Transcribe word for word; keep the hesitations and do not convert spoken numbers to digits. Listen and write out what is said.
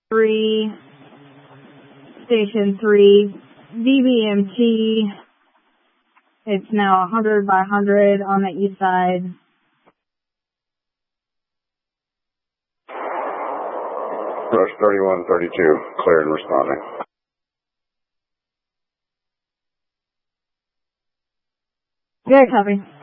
three, Station three, V B M T. It's now one hundred by one hundred on the east side. Rush thirty-one thirty-two, clear and responding. Good, copy.